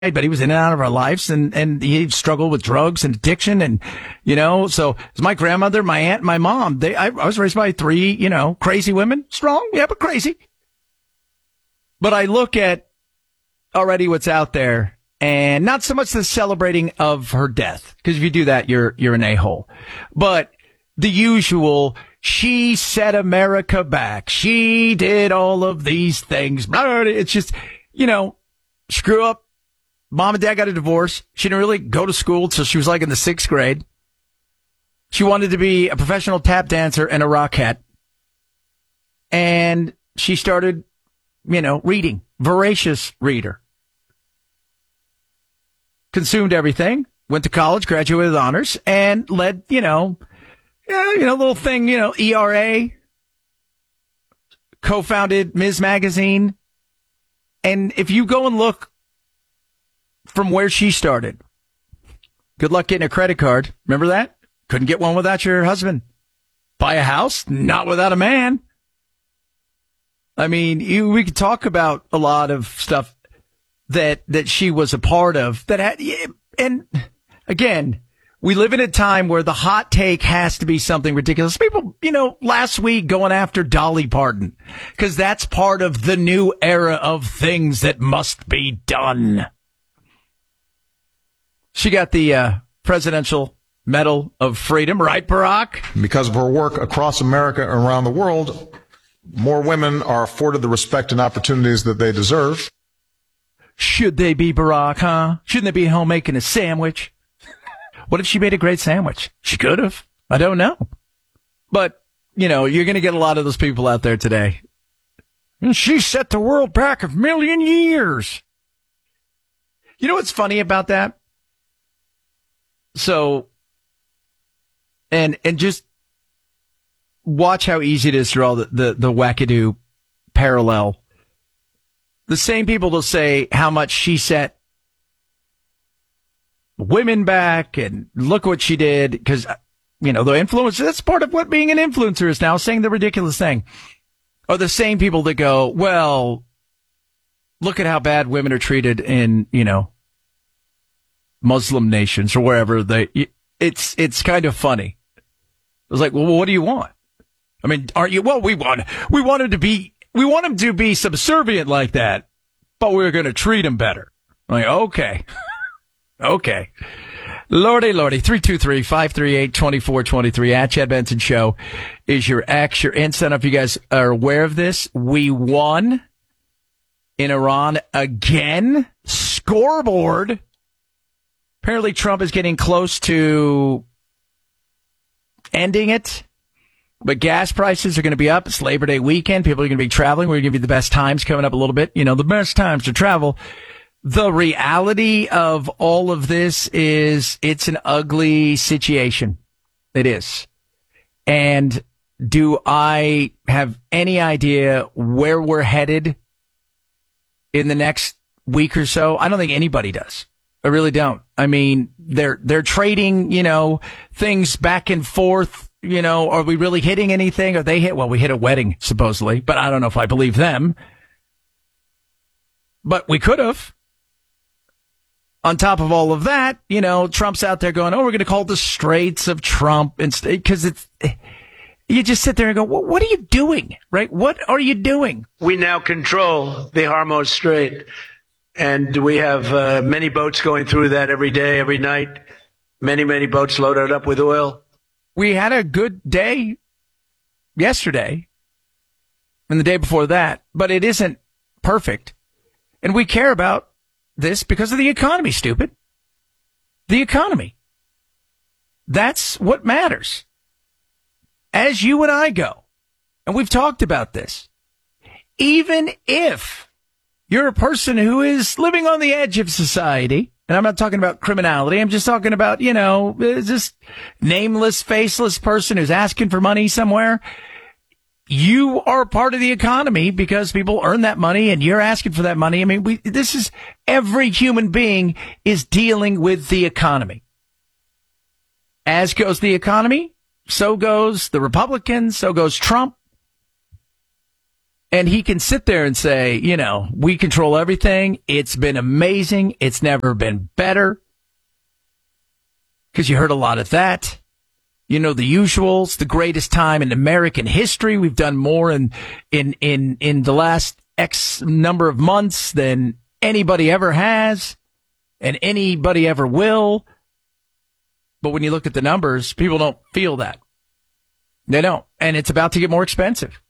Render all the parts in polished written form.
but he was in and out of our lives, and he struggled with drugs and addiction, and, so it's my grandmother, my aunt, my mom. I was raised by three, crazy women. Strong, yeah, but crazy. But I look at already what's out there, and not so much the celebrating of her death, because if you do that, you're an a-hole. But the usual, she set America back. She did all of these things. It's just, screw up. Mom and dad got a divorce. She didn't really go to school until she was like in the 6th grade. She wanted to be a professional tap dancer and a rockette. And she started, reading. Voracious reader. Consumed everything. Went to college, graduated with honors, and led, little thing, ERA. Co-founded Ms. Magazine. And if you go and look from where she started, good luck getting a credit card. Remember that? Couldn't get one without your husband. Buy a house? Not without a man. I mean, we could talk about a lot of stuff that she was a part of that had, and again, we live in a time where the hot take has to be something ridiculous. People, last week going after Dolly Parton because that's part of the new era of things that must be done. She got the Presidential Medal of Freedom, right, Barack? Because of her work across America and around the world, more women are afforded the respect and opportunities that they deserve. Should they be, Barack, huh? Shouldn't they be home making a sandwich? What if she made a great sandwich? She could have. I don't know. But, you're going to get a lot of those people out there today. And she set the world back a million years. You know what's funny about that? So, and just watch how easy it is to draw the wackadoo parallel. The same people will say how much she set women back and look what she did because, the influencer, that's part of what being an influencer is now, saying the ridiculous thing. Are the same people that go, well, look at how bad women are treated in, Muslim nations or wherever it's kind of funny. It was like, well, what do you want? I mean, aren't you? Well, we want him to be subservient like that, but we're going to treat him better. I'm like, okay. Okay. Lordy, 323-538-2423 at Chad Benson Show is your X, your Insta. I don't know if you guys are aware of this. We won in Iran again. Scoreboard. Apparently Trump is getting close to ending it. But gas prices are going to be up. It's Labor Day weekend. People are going to be traveling. We're going to give you the best times coming up a little bit. The best times to travel. The reality of all of this is it's an ugly situation. It is. And do I have any idea where we're headed in the next week or so? I don't think anybody does. I really don't. I mean, they're trading, things back and forth. Are we really hitting anything? Are they hit? Well, we hit a wedding, supposedly, but I don't know if I believe them. But we could have. On top of all of that, Trump's out there going, we're going to call it the Straits of Trump. Because you just sit there and go, well, what are you doing? Right? What are you doing? We now control the Hormuz Strait. And we have many boats going through that every day, every night. Many, many boats loaded up with oil. We had a good day yesterday and the day before that, but it isn't perfect. And we care about this because of the economy, stupid. The economy. That's what matters. As you and I go, and we've talked about this, even if you're a person who is living on the edge of society, and I'm not talking about criminality, I'm just talking about, just nameless, faceless person who's asking for money somewhere. You are part of the economy because people earn that money and you're asking for that money. I mean, every human being is dealing with the economy. As goes the economy, so goes the Republicans, so goes Trump. And he can sit there and say, we control everything. It's been amazing. It's never been better. Because you heard a lot of that. The usuals, the greatest time in American history. We've done more in the last X number of months than anybody ever has and anybody ever will. But when you look at the numbers, people don't feel that. They don't. And it's about to get more expensive.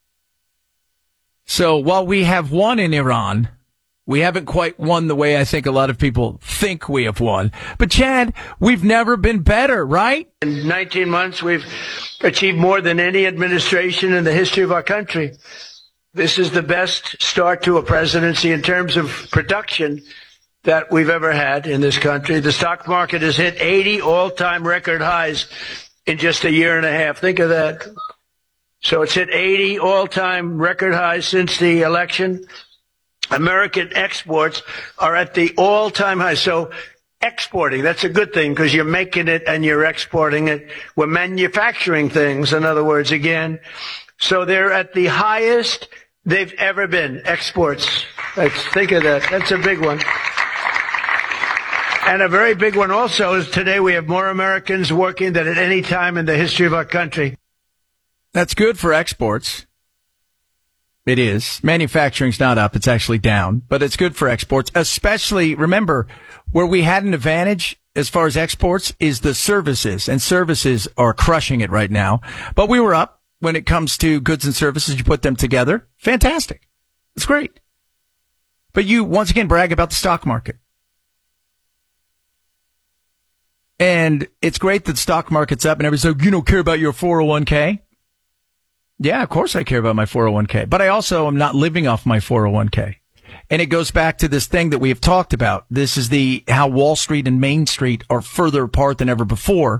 So while we have won in Iran, we haven't quite won the way I think a lot of people think we have won. But, Chad, we've never been better, right? In 19 months, we've achieved more than any administration in the history of our country. This is the best start to a presidency in terms of production that we've ever had in this country. The stock market has hit 80 all-time record highs in just a year and a half. Think of that. So it's hit 80 all-time record highs since the election. American exports are at the all-time high. So exporting, that's a good thing because you're making it and you're exporting it. We're manufacturing things, in other words, again. So they're at the highest they've ever been, exports. Think of that. That's a big one. And a very big one also is today we have more Americans working than at any time in the history of our country. That's good for exports. It is. Manufacturing's not up. It's actually down. But it's good for exports, especially, remember, where we had an advantage as far as exports is the services. And services are crushing it right now. But we were up when it comes to goods and services. You put them together. Fantastic. It's great. But you, once again, brag about the stock market. And it's great that the stock market's up and everybody's like, you don't care about your 401k? Yeah, of course I care about my 401k, but I also am not living off my 401k. And it goes back to this thing that we have talked about. This is how Wall Street and Main Street are further apart than ever before.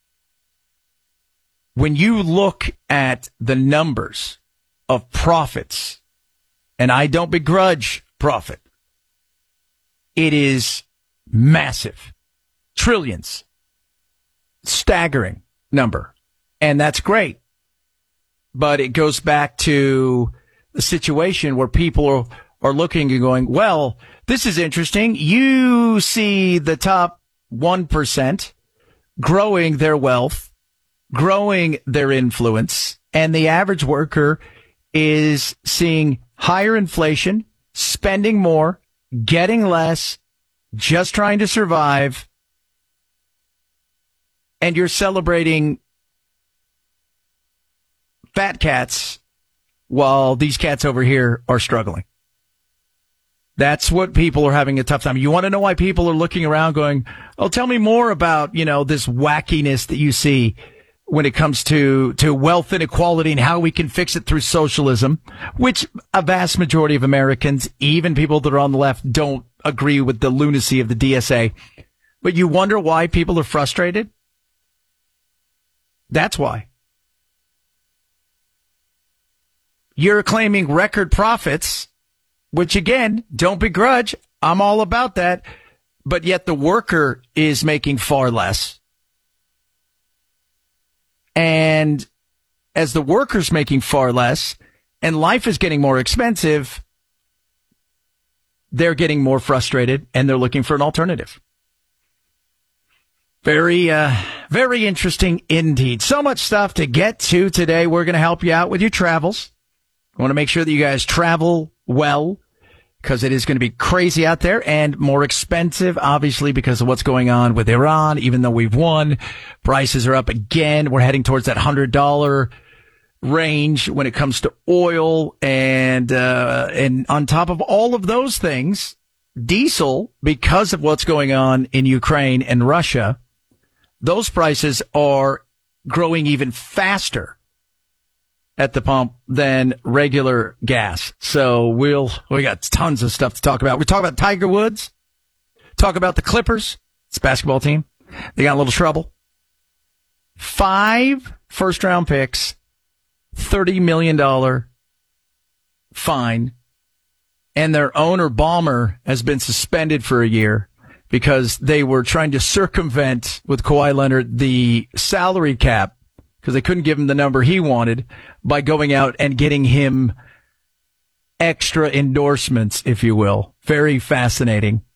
When you look at the numbers of profits, and I don't begrudge profit, it is massive. Trillions. Staggering number. And that's great. But it goes back to the situation where people are looking and going, well, this is interesting. You see the top 1% growing their wealth, growing their influence, and the average worker is seeing higher inflation, spending more, getting less, just trying to survive. And you're celebrating fat cats while these cats over here are struggling. That's what people are having a tough time. You want to know why people are looking around going, oh, tell me more about, this wackiness that you see when it comes to wealth inequality and how we can fix it through socialism, which a vast majority of Americans, even people that are on the left, don't agree with the lunacy of the DSA. But you wonder why people are frustrated? That's why. You're claiming record profits, which again, don't begrudge. I'm all about that. But yet the worker is making far less. And as the worker's making far less and life is getting more expensive, they're getting more frustrated and they're looking for an alternative. Very interesting indeed. So much stuff to get to today. We're going to help you out with your travels. I want to make sure that you guys travel well because it is going to be crazy out there and more expensive, obviously, because of what's going on with Iran. Even though we've won, prices are up again. We're heading towards that $100 range when it comes to oil. And on top of all of those things, diesel, because of what's going on in Ukraine and Russia, those prices are growing even faster at the pump than regular gas. So we got tons of stuff to talk about. We talk about Tiger Woods, talk about the Clippers. It's a basketball team. They got a little trouble. 5 first-round picks, $30 million fine, and their owner, Ballmer, has been suspended for a year because they were trying to circumvent, with Kawhi Leonard, the salary cap because they couldn't give him the number he wanted by going out and getting him extra endorsements, if you will. Very fascinating.